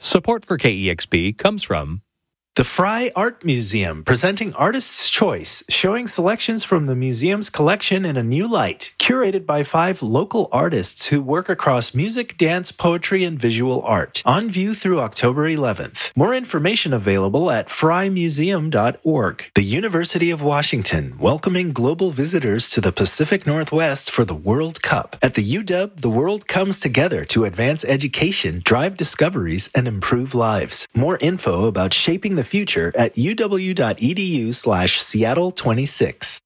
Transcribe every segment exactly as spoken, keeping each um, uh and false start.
Support for K E X P comes from the Frye Art Museum, presenting Artist's Choice, showing selections from the museum's collection in a new light, curated by five local artists who work across music, dance, poetry, and visual art. On view through October eleventh. More information available at frye museum dot org. The University of Washington, welcoming global visitors to the Pacific Northwest for the World Cup. At the U W, the world comes together to advance education, drive discoveries, and improve lives. More info about shaping the future at uw.edu slash Seattle 26.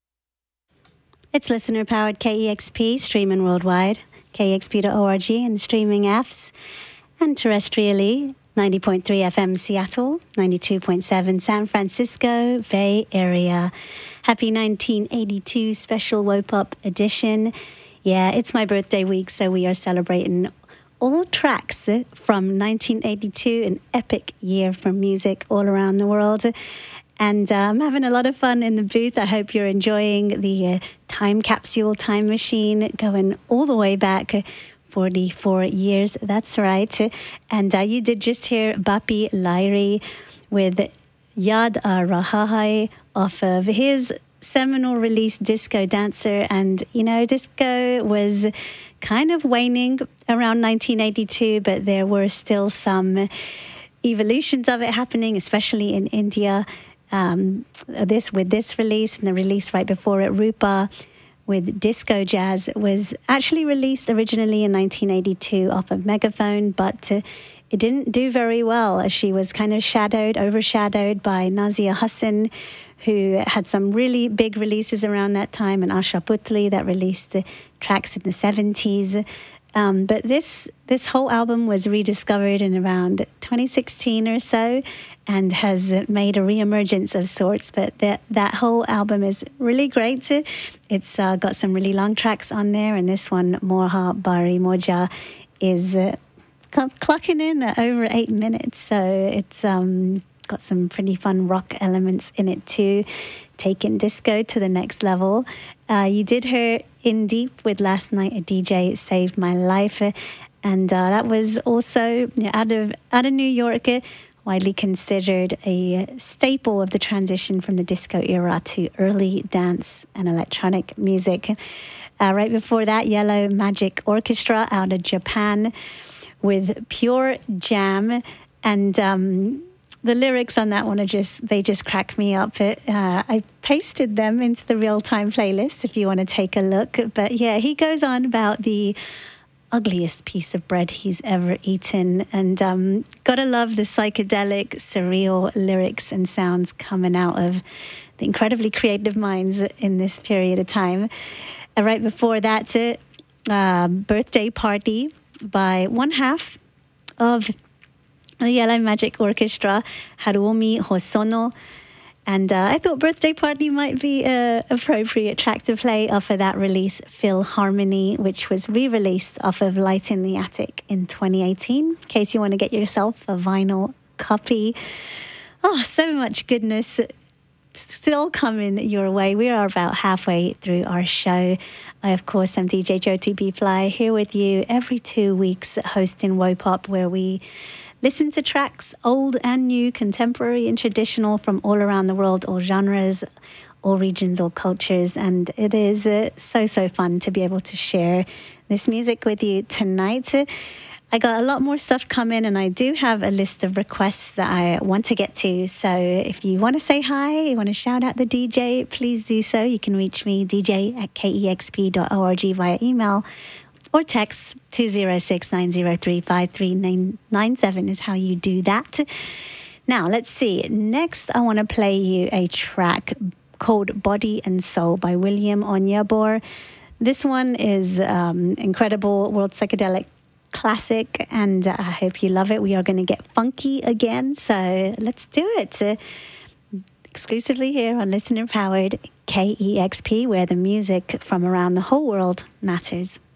It's listener-powered K E X P, streaming worldwide, K E X P dot org and streaming apps, and terrestrially, ninety point three F M Seattle, ninety-two point seven San Francisco Bay Area. Happy nineteen eighty-two special Wope Up edition. Yeah, it's my birthday week, so we are celebrating all tracks from nineteen eighty-two, an epic year for music all around the world. And uh, I'm having a lot of fun in the booth. I hope you're enjoying the uh, time capsule time machine going all the way back forty-four years. That's right. And uh, you did just hear Bappi Lahiri with Yad Rahai off of his seminal release Disco Dancer. And, you know, disco was kind of waning around nineteen eighty-two, but there were still some evolutions of it happening, especially in India. Um, this with this release and the release right before it, Rupa with Disco Jazz, was actually released originally in nineteen eighty-two off of Megaphone, but uh, it didn't do very well as she was kind of shadowed, overshadowed by Nazia Hussain, who had some really big releases around that time, and Asha Putli that released the tracks in the seventies. Um, but this this whole album was rediscovered in around twenty sixteen or so, and has made a reemergence of sorts. But that that whole album is really great. It's uh, got some really long tracks on there, and this one, Moha Bari Moja, is uh, clocking in at over eight minutes. So it's um, got some pretty fun rock elements in it too, taking disco to the next level. Uh, you did hear In Deep with Last Night a D J Saved My Life, and uh, that was also you know, out of out of New York, widely considered a staple of the transition from the disco era to early dance and electronic music. Uh, right before that, Yellow Magic Orchestra out of Japan with Pure Jam, and um, the lyrics on that one are just, they just crack me up. It, uh, I pasted them into the real-time playlist if you want to take a look. But yeah, he goes on about the ugliest piece of bread he's ever eaten. And um, gotta love the psychedelic, surreal lyrics and sounds coming out of the incredibly creative minds in this period of time. Uh, right before that, uh, Birthday Party by one half of the Yellow Magic Orchestra, Harumi Hosono. And uh, I thought Birthday Party might be an appropriate track to play off of that release, Philharmony, which was re-released off of Light in the Attic in twenty eighteen, in case you want to get yourself a vinyl copy. Oh, so much goodness still coming your way. We are about halfway through our show. I, of course, am D J Jyoti B. Fly, here with you every two weeks hosting Wope Up, where we listen to tracks, old and new, contemporary and traditional, from all around the world, all genres, all regions, all cultures. And it is uh, so, so fun to be able to share this music with you tonight. I got a lot more stuff coming, and I do have a list of requests that I want to get to. So if you want to say hi, you want to shout out the D J, please do so. You can reach me, D J at K E X P dot org, via email, or text two zero six, nine zero three, five three nine nine seven is how you do that. Now, let's see. Next, I want to play you a track called Body and Soul by William Onyeabor. This one is um, incredible world psychedelic classic, and I hope you love it. We are going to get funky again, so let's do it. Uh, exclusively here on Listener Powered K E X P, where the music from around the whole world matters.